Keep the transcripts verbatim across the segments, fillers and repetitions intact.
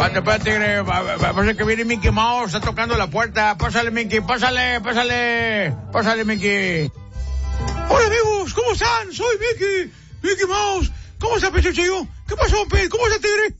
Espérate, espérate, tigre. Parece que viene Mickey Mouse, está tocando la puerta. Pásale, Mickey, pásale, pásale. Pásale, Mickey. Hola, amigos, ¿cómo están? Soy Mickey, Mickey Mouse. ¿Cómo está, Pechochillo? ¿Qué pasó, Pez? ¿Cómo está, tigre?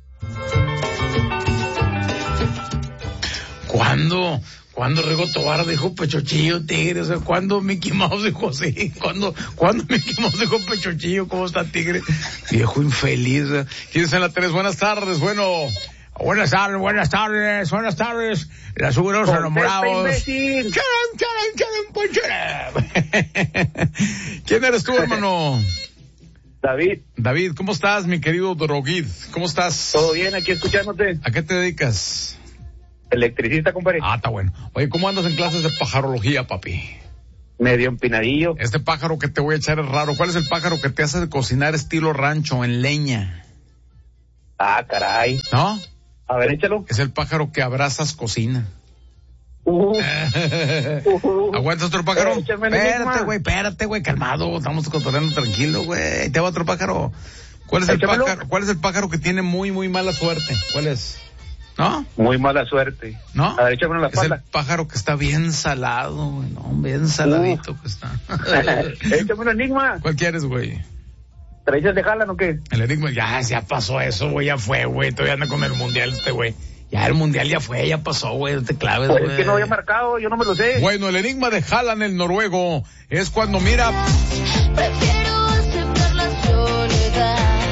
¿Cuándo? ¿Cuándo Rigo Tobar dijo Pechochillo, tigre? O sea, ¿cuándo Mickey Mouse dijo así? ¿Cuándo, ¿cuándo Mickey Mouse dijo Pechochillo? ¿Cómo está, tigre? Viejo infeliz. ¿Quién está en la tres? Buenas tardes, bueno. Buenas tardes, buenas tardes, buenas tardes. Las unos enamorados. ¡Charam, charam, charam, charam! ¿Quién eres tú, hermano? David. David, ¿cómo estás, mi querido Droguid? ¿Cómo estás? Todo bien, aquí escuchándote. ¿A qué te dedicas? Electricista, compadre. Ah, está bueno. Oye, ¿cómo andas en clases de pajarología, papi? Medio empinadillo. Este pájaro que te voy a echar es raro. ¿Cuál es el pájaro que te hace cocinar estilo rancho, en leña? Ah, caray. ¿No? A ver, échalo. Es el pájaro que abrazas cocina. Uh, uh, ¿Aguantas otro pájaro? Eh, espérate, güey, espérate, güey, calmado. Estamos cotorreando tranquilo, güey. Te va otro pájaro. ¿Cuál es el Échamelo. pájaro? ¿Cuál es el pájaro que tiene muy, muy mala suerte? ¿Cuál es? ¿No? Muy mala suerte. ¿No? A ver, échamelo en la Es espalda. el pájaro que está bien salado, güey, no, bien saladito uh. que está. Échame un enigma. ¿Cuál quieres, güey? ¿Traíces de Jalan o qué? El enigma, ya, ya pasó eso, güey, ya fue, güey. Todavía anda con el mundial este, güey. Ya el mundial ya fue, ya pasó, güey, no te claves, Pues güey. es que no había marcado, yo no me lo sé. Bueno, el enigma de Haaland, el noruego, es cuando mira... Prefiero aceptar la soledad.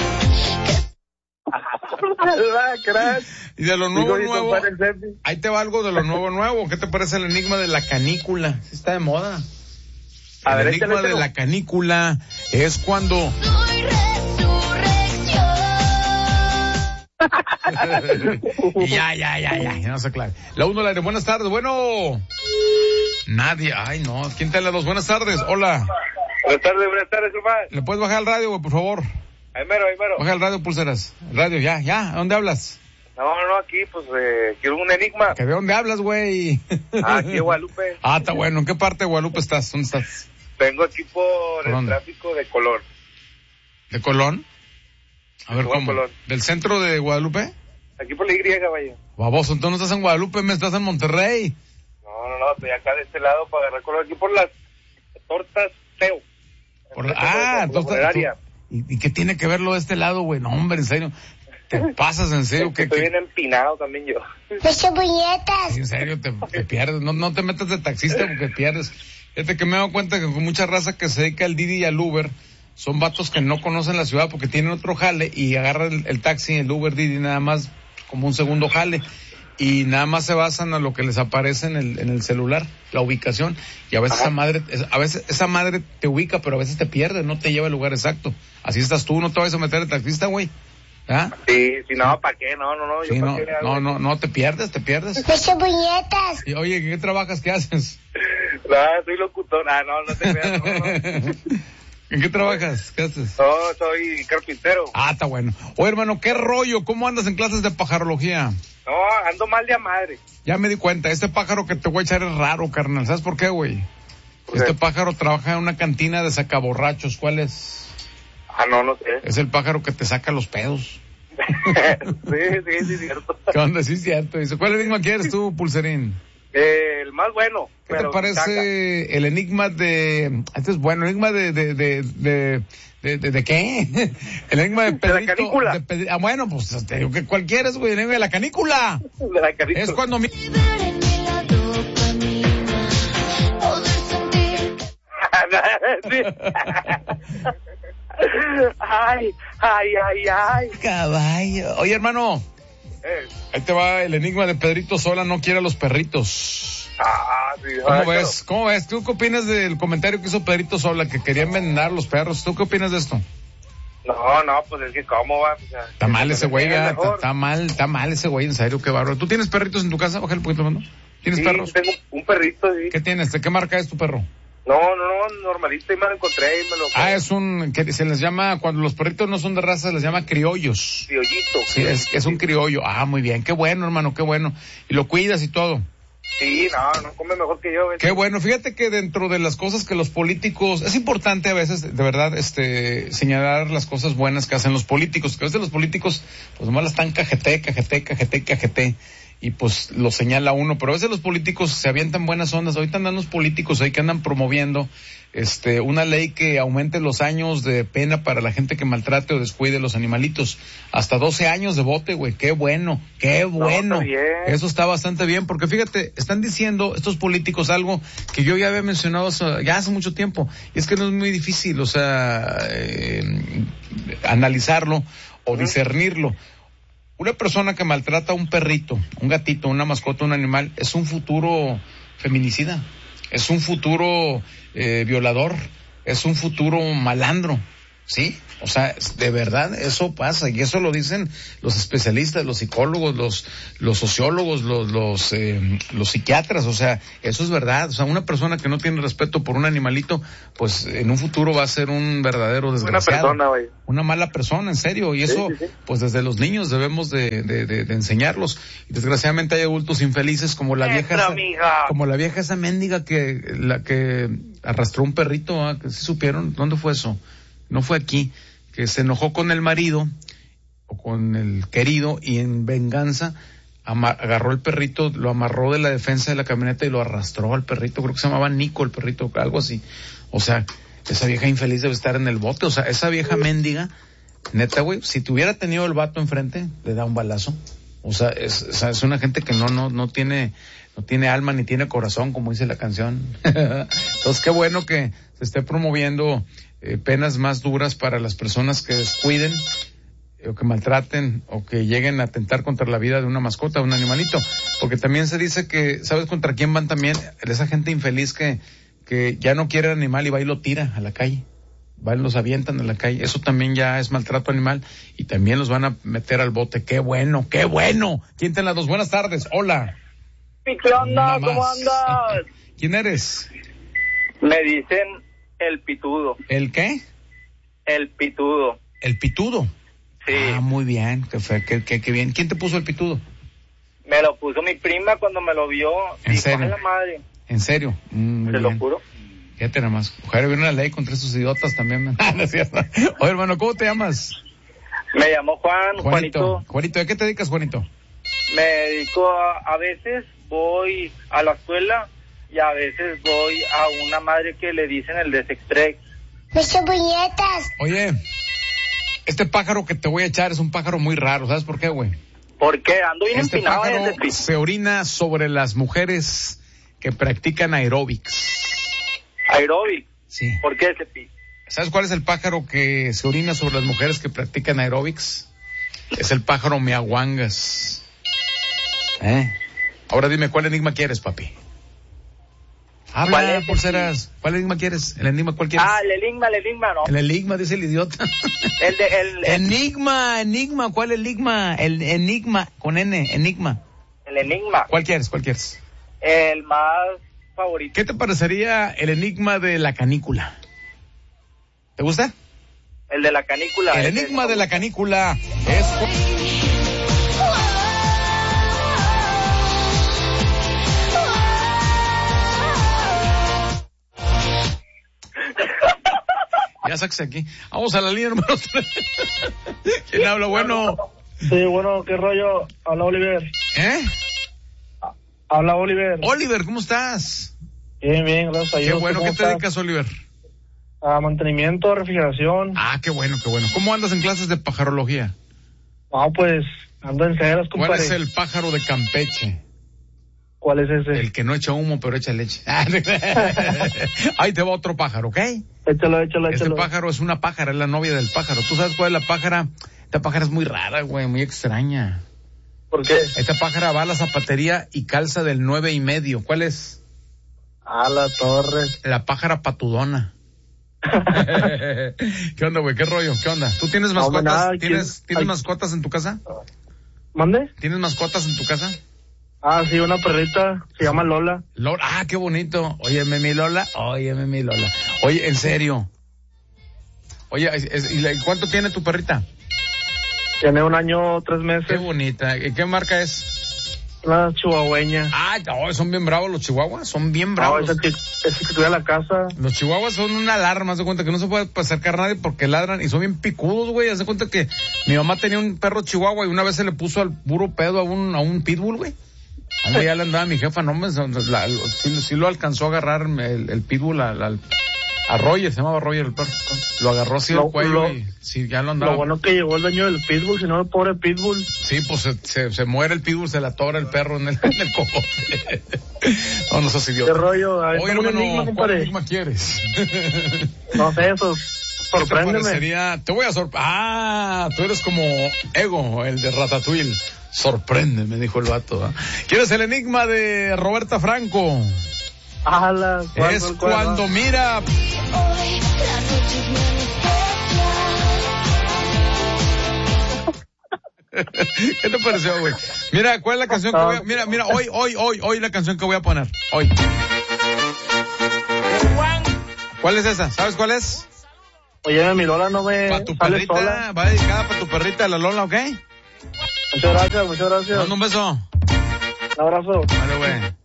Y de lo nuevo, Digo, nuevo, compadre, el selfie. ahí te va algo de lo nuevo, nuevo. ¿Qué te parece el enigma de la canícula? Sí está de moda. A El ver, enigma échalo, de échalo. la canícula es cuando... Soy resurrección. Y ya, ya, ya, ya, ya no se clave. La uno, la aire. Buenas tardes, bueno. Nadie, ay no, ¿quién te la dos? Buenas tardes, hola. Buenas tardes, buenas tardes, hermano. ¿Le puedes bajar el radio, güey, por favor? Ahí mero, ahí mero. Baja el radio, pulseras. El radio, ya, ya, ¿a dónde hablas? No, no, aquí, pues, eh, quiero un enigma. ¿Que de dónde hablas, güey? Ah, aquí de Guadalupe. Ah, está bueno. ¿En qué parte de Guadalupe estás? ¿Dónde estás? Vengo aquí por, ¿Por el dónde? tráfico de Colón. ¿De Colón? A ver, Igual ¿cómo? Colón. ¿Del centro de Guadalupe? Aquí por la Y, vaya. Baboso, entonces no estás en Guadalupe, me estás en Monterrey. No, no, no, estoy acá de este lado para agarrar Colón. Aquí por las tortas Teo. Por- Enfrente ah, de la entonces... funeraria. ¿Y, ¿Y qué tiene que ver lo de este lado, güey? No, hombre, en serio. ¿Te pasas, en serio? ¿Qué, Estoy qué- bien empinado también yo. Muchas puñetas. En serio, te, te pierdes. No, no te metas de taxista porque pierdes. Fíjate que me he dado cuenta que con mucha raza que se dedica al Didi y al Uber, son vatos que no conocen la ciudad porque tienen otro jale y agarran el, el taxi, el Uber Didi nada más como un segundo jale. Y nada más se basan a lo que les aparece en el, en el celular, la ubicación. Y a veces Ajá. esa madre, a veces esa madre te ubica, pero a veces te pierde, no te lleva al lugar exacto. Así estás tú, no te vas a meter de taxista, güey. ¿Ah? Sí, sí, no, ¿para qué? No, no, no. Yo Sí, ¿para no, qué le hago no, eso? no, no, te pierdes, te pierdes. Muchas puñetas. Y, oye, ¿qué trabajas? ¿Qué haces? No, soy locutor. Ah, no, no te creas. No, no. ¿En qué trabajas? ¿Qué haces? No, soy carpintero. Ah, está bueno. Oye, hermano, ¿qué rollo? ¿Cómo andas en clases de pajarología? No, ando mal de a madre. Ya me di cuenta, este pájaro que te voy a echar es raro, carnal. ¿Sabes por qué, güey? ¿Por Este qué? pájaro trabaja en una cantina de sacaborrachos. ¿Cuál es? Ah, no, no sé. Es el pájaro que te saca los pedos. Sí, sí, sí, es cierto. ¿Qué onda? Sí, es cierto. Dice, ¿cuál enigma quieres tú, Pulserín? Eh, el más bueno. ¿Qué te pero parece caca. el enigma de... Este es bueno, el enigma de... ¿De, de, de, de, de, de qué? El enigma de De la Pedrito... canícula. de Pedri- ah, bueno, pues te digo que cuál quieres, güey, el enigma de la canícula. De la carita. Es cuando... mi- Vibrar en mí la dopamina. Poder sentir. Sí. Ay, ay, ay, ay. Caballo. Oye, hermano, Eh, ahí te va el enigma de Pedrito Sola, no quiere a los perritos. ah, sí, ¿Cómo ay, ves? ¿Cómo ves? ¿Tú qué opinas del comentario que hizo Pedrito Sola, que quería envenenar a los perros? ¿Tú qué opinas de esto? No, no, pues es que cómo va. O sea, Está mal ese güey, es ya, mejor. está, está mal, está mal ese güey, en serio, qué bárbaro. ¿Tú tienes perritos en tu casa? Bájale un poquito, mano. ¿Tienes Sí, perros? tengo un perrito, sí. ¿Qué tienes? ¿De qué marca es tu perro? No, no, no, normalito y me lo encontré y me lo... Ah, es un, que se les llama, cuando los perritos no son de raza, se les llama criollos. Criollito. Sí, es, es un criollo. Ah, muy bien, qué bueno, hermano, qué bueno. Y lo cuidas y todo. Sí, no, no come mejor que yo. ¿ves? Qué bueno, fíjate que dentro de las cosas que los políticos, es importante a veces, de verdad, este, señalar las cosas buenas que hacen los políticos, que a veces los políticos, pues nomás las están cajete, cajete, cajete, cajete, y pues lo señala uno, pero a veces los políticos se avientan buenas ondas. Ahorita andan los políticos ahí que andan promoviendo, este, una ley que aumente los años de pena para la gente que maltrate o descuide los animalitos, hasta doce años de bote, güey, qué bueno, qué bueno. No, está bien. Eso está bastante bien, porque fíjate, están diciendo estos políticos algo que yo ya había mencionado hace, ya hace mucho tiempo, y es que no es muy difícil, o sea, eh, analizarlo o discernirlo. Una persona que maltrata a un perrito, un gatito, una mascota, un animal, es un futuro feminicida, es un futuro eh, violador, es un futuro malandro, ¿sí? O sea, de verdad, eso pasa, y eso lo dicen los especialistas, los psicólogos, los los sociólogos, los los eh, los psiquiatras, o sea, eso es verdad. O sea, una persona que no tiene respeto por un animalito, pues en un futuro va a ser un verdadero desgraciado. Una persona, güey. Una mala persona, en serio, y eso, Sí, sí, sí. pues desde los niños debemos de, de, de, de enseñarlos. Y desgraciadamente hay adultos infelices como la vieja Entra, esa, mija. como la vieja esa mendiga que, la que arrastró un perrito, ¿ah? Que sí supieron, ¿dónde fue eso? No fue aquí, que se enojó con el marido, o con el querido, y en venganza, ama- agarró el perrito, lo amarró de la defensa de la camioneta y lo arrastró al perrito, creo que se llamaba Nico el perrito, algo así. O sea, esa vieja infeliz debe estar en el bote, o sea, esa vieja mendiga, neta, güey, si tuviera tenido el vato enfrente, le da un balazo. O sea, es, o sea, es una gente que no, no, no tiene, no tiene alma ni tiene corazón, como dice la canción. Entonces, qué bueno que se esté promoviendo eh, penas más duras para las personas que descuiden, eh, o que maltraten, o que lleguen a atentar contra la vida de una mascota, de un animalito. Porque también se dice que, ¿sabes contra quién van también? Esa gente infeliz que, que ya no quiere el animal y va y lo tira a la calle. Van, los avientan en la calle. Eso también ya es maltrato animal y también los van a meter al bote. ¡Qué bueno, qué bueno! ¿Quién te las dos? Buenas tardes, hola. ¿Qué onda? Nada ¿Cómo más. andas? ¿Quién eres? Me dicen el pitudo. ¿El qué? El pitudo. El pitudo. Sí. Ah, muy bien, qué, fe, qué, qué, qué bien. ¿Quién te puso el pitudo? Me lo puso mi prima cuando me lo vio. ¿En Dijo, serio? "A la madre". ¿En serio? Mm, muy Te lo bien. juro. Fíjate nada más. Ojalá hubiera una ley contra esos idiotas también. Man. No es cierto. Oye, hermano, ¿cómo te llamas? Me llamó Juan, Juanito. Juanito. Juanito, ¿a qué te dedicas, Juanito? Me dedico a, a veces voy a la escuela y a veces voy a una madre que le dicen el desextrex. ¡Mis puñetas! Oye, este pájaro que te voy a echar es un pájaro muy raro. ¿Sabes por qué, güey? ¿Por qué? Ando bien Este empinado pájaro desde el se orina sobre las mujeres que practican aeróbics. aeróbic. Sí. ¿Por qué ese pi? ¿Sabes cuál es el pájaro que se orina sobre las mujeres que practican aeróbics? Es el pájaro meahuangas. ¿Eh? Ahora dime, ¿cuál enigma quieres, papi? ¿Cuál Habla, es, pulseras. ¿Cuál enigma quieres? ¿El enigma cuál quieres? Ah, el enigma, el enigma, no. El enigma, dice el idiota. El de, el, el, Enigma, enigma, ¿cuál enigma? El enigma, con N, enigma. el enigma. ¿Cuál quieres? ¿Cuál quieres? El más favorito. ¿Qué te parecería el enigma de la canícula? ¿Te gusta? El de la canícula. El ese enigma no. de la canícula es... Ya sáquese aquí. Vamos a la línea número tres. ¿Quién habla? Bueno. Sí, bueno, ¿qué rollo? Habla Oliver. ¿Eh? Habla Oliver. Oliver, ¿cómo estás? Bien, bien, gracias a Dios. Qué bueno, ¿Cómo ¿qué te estás? dedicas, Oliver? A mantenimiento, refrigeración. Ah, qué bueno, qué bueno. ¿Cómo andas en clases de pajarología? No, pues, ando en ceras, ¿Cuál compadre. es el pájaro de Campeche? ¿Cuál es ese? El que no echa humo, pero echa leche. Ahí te va otro pájaro, ¿ok? Échalo, échalo, Este échalo. pájaro es una pájara, es la novia del pájaro. ¿Tú sabes cuál es la pájara? Esta pájara es muy rara, güey, muy extraña. ¿Por qué? Esta pájara va a la zapatería y calza del nueve y medio. ¿Cuál es? A la torre. La pájara patudona. ¿Qué onda, güey? ¿Qué rollo? ¿Qué onda? ¿Tú tienes No, mascotas? nada, ¿Tienes, ¿quién- ¿tienes ay. mascotas en tu casa? ¿Mande? ¿Tienes mascotas en tu casa? Ah, sí, una perrita. Se llama Lola. Lola, ah, qué bonito. Óyeme, mi Lola. Óyeme, mi Lola. Oye, en serio. Oye, es- es- ¿y la- cuánto tiene tu perrita? Tiene un año, tres Qué meses. bonita. ¿Y qué marca es? Una chihuahueña. Ah, no, son bien bravos los chihuahuas, son bien No, bravos. ese que, ese que cuida la casa. Los chihuahuas son una alarma, haz de cuenta que no se puede acercar a nadie porque ladran y son bien picudos, güey. Haz de cuenta que mi mamá tenía un perro chihuahua y una vez se le puso al puro pedo a un, a un pitbull, güey. Hombre, ya le andaba mi jefa, no me, la, lo, sí, sí lo alcanzó a agarrar el, el pitbull al, al, a Roger, se llamaba Roger el perro. Lo agarró así Lo- el cuello lo- y sí, ya lo andaba. Lo bueno que llegó el dueño del pitbull, si no el pobre pitbull. Sí, pues se, se, se muere el pitbull, se le atora el perro en el, en el cogote. No, no seas idiota. ¿Qué rollo? A ver, Oye, ¿cómo hermano, enigma, ¿cuál compadre? enigma quieres? No sé, eso. ¿Qué te Sorpréndeme. parecería? Te voy a sorprender. Ah, tú eres como Ego, el de Ratatouille. Sorprende, me dijo el vato. ¿eh? ¿Quieres el enigma de Roberta Franco? Ala, ¿cuál, Es cuál, cuál, cuando cuál? mira... Hoy la noche es muy especial. ¿Qué te pareció, güey? Mira, ¿cuál es la canción que voy a... Mira, mira, hoy, hoy, hoy, hoy la canción que voy a poner. Hoy. ¿Cuál es esa? ¿Sabes cuál es? Oye, mi Lola no me Para tu sale perrita, sola. va dedicada para tu perrita, la Lola, ¿ok? Muchas gracias, muchas gracias. Manda un beso. Un abrazo. Vale, güey.